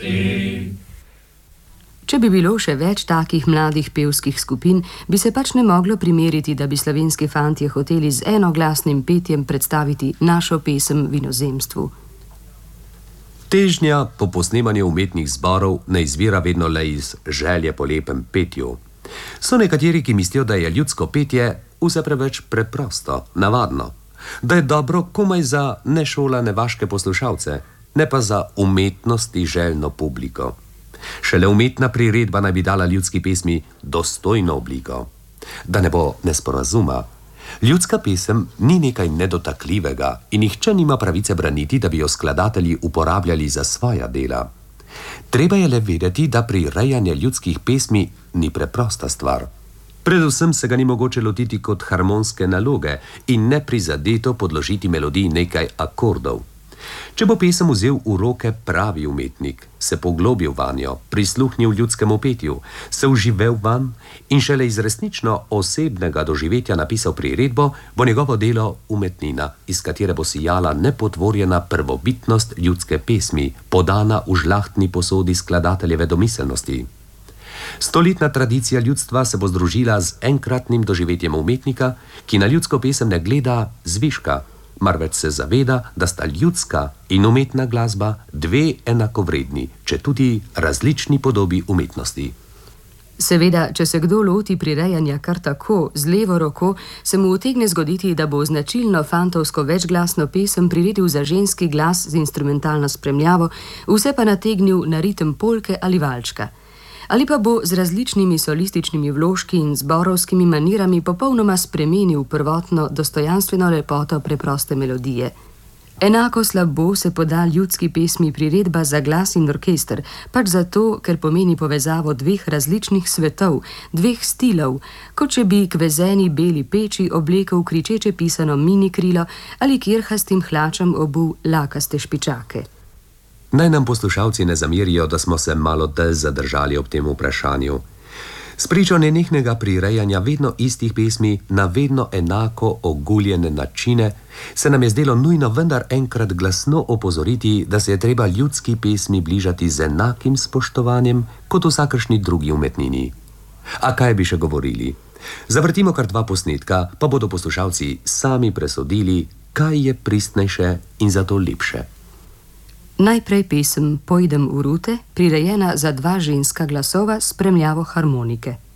Če bi bilo še več takih mladih pevskih skupin, bi se pač ne moglo primeriti, da bi slovenski fantje hoteli z enoglasnim petjem predstaviti našo pesem v inozemstvu. Težnja po posnemanju umetnih zborov ne izvira vedno le iz želje po lepem petju. So nekateri, ki mislijo, da je ljudsko petje vse preveč preprosto, navadno, da je dobro komaj za nešolane vaške poslušalce, ne pa za umetnosti željno publiko. Šele umetna priredba naj bi dala ljudski pesmi dostojno obliko. Da ne bo nesporazuma, ljudska pesem ni nekaj nedotakljivega in nihče nima pravice braniti, da bi jo skladatelji uporabljali za svoja dela. Treba je le vedeti, da prirejanje ljudskih pesmi ni preprosta stvar. Predvsem se ga ni mogoče lotiti kot harmonske naloge in neprizadeto podložiti melodiji nekaj akordov. Če bo pesem vzel v roke pravi umetnik, se poglobil vanjo, prisluhnil ljudskemu petju, se vživel van in šele iz resnično osebnega doživetja napisal priredbo, bo njegovo delo umetnina, iz katere bo sijala nepotvorjena prvobitnost ljudske pesmi, podana v žlahtni posodi skladateljeve domiselnosti. Stoletna tradicija ljudstva se bo združila z enkratnim doživetjem umetnika, ki na ljudsko pesem ne gleda zviška, marveč se zaveda, da sta ljudska in umetna glasba dve enakovredni, četudi različni podobi umetnosti. Seveda, če se kdo loti prirejanja kar tako, z levo roko, se mu utegne zgoditi, da bo značilno fantovsko večglasno pesem priredil za ženski glas z instrumentalno spremljavo, vse pa nategnil na ritem polke ali valčka. Ali pa bo z različnimi solističnimi vložki in zborovskimi manirami popolnoma spremenil prvotno dostojanstveno lepoto preproste melodije. Enako slabo se poda ljudski pesmi priredba za glas in orkester, pač zato, ker pomeni povezavo dveh različnih svetov, dveh stilov, kot če bi k vezeni beli peči oblekel kričeče pisano mini krilo ali kirhastim hlačem obul lakaste špičake. Naj nam poslušalci ne zamerijo, da smo se malo dlje zadržali ob tem vprašanju. Spričo nenehnega prirejanja vedno istih pesmi na vedno enako oguljene načine, se nam je zdelo nujno vendar enkrat glasno opozoriti, da se je treba ljudski pesmi bližati z enakim spoštovanjem kot vsakršni drugi umetnini. A kaj bi še govorili? Zavrtimo kar 2 posnetka, pa bodo poslušalci sami presodili, kaj je pristnejše in zato lepše. Najprej pesem Pojdem v rute, prirejena za 2 ženska glasova s spremljavo harmonike.